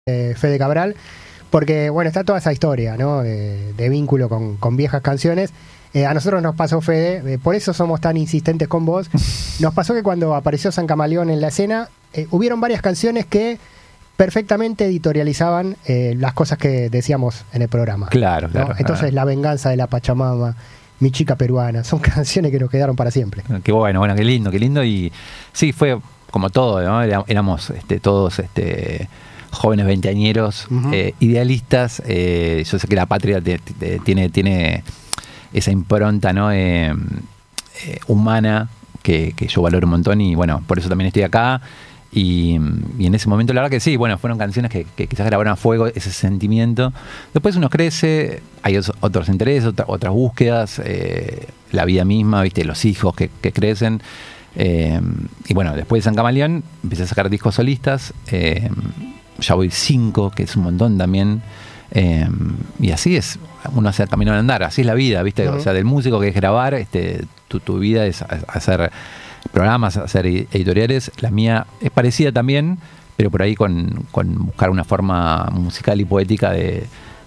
Fede Cabral, porque bueno, está toda esa historia, ¿no? De vínculo con viejas canciones. A nosotros nos pasó, Fede, por eso somos tan insistentes con vos. Nos pasó que cuando apareció San Camaleón en la escena, hubieron varias canciones que perfectamente editorializaban las cosas que decíamos en el programa. Claro, ¿no? claro. Entonces, La venganza de la Pachamama, Mi chica peruana, son canciones que nos quedaron para siempre. Qué bueno, qué lindo. Y sí, fue como todo, ¿no? Éramos todos jóvenes veinteañeros, idealistas. Yo sé que la patria tiene esa impronta, ¿no? Humana que yo valoro un montón, y bueno, por eso también estoy acá. Y en ese momento, la verdad que sí, bueno, fueron canciones que quizás grabaron a fuego ese sentimiento. Después uno crece, hay otros intereses, otras búsquedas, la vida misma, ¿viste? Los hijos que crecen. Y bueno, después de San Camaleón empecé a sacar discos solistas. Ya voy 5, que es un montón también. Y así es, uno hace el camino al andar, así es la vida, ¿viste? O sea, del músico, que es grabar, tu vida es hacer programas, hacer editoriales. La mía es parecida también, pero por ahí con buscar una forma musical y poética de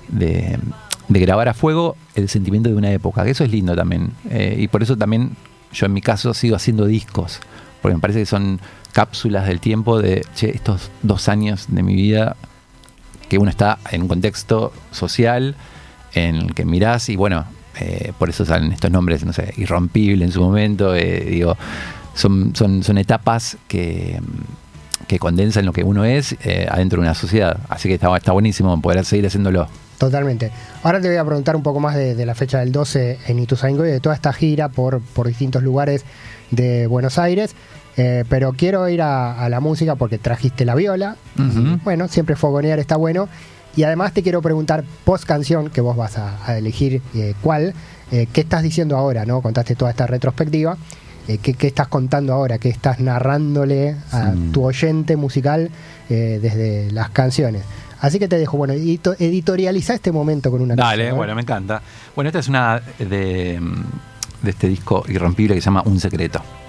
grabar a fuego el sentimiento de una época, que eso es lindo también. Y por eso también yo en mi caso sigo haciendo discos, porque me parece que son cápsulas del tiempo de estos 2 años de mi vida, que uno está en un contexto social en el que mirás, y bueno, por eso salen estos nombres, no sé, Irrompible en su momento, digo, son etapas que condensan lo que uno es adentro de una sociedad. Así que está buenísimo poder seguir haciéndolo. Totalmente. Ahora te voy a preguntar un poco más de la fecha del 12 en Ituzaingó y de toda esta gira por distintos lugares de Buenos Aires. Pero quiero ir a la música porque trajiste la viola. Y, bueno, siempre fogonear está bueno. Y además te quiero preguntar, post canción, que vos vas a elegir cuál, ¿qué estás diciendo ahora, no? Contaste toda esta retrospectiva. ¿Qué estás contando ahora? ¿Qué estás narrándole a tu oyente musical desde las canciones? Así que te dejo, bueno, editorializa este momento con una Dale, canción. bueno, me encanta. Bueno, esta es una de este disco Irrompible que se llama Un Secreto.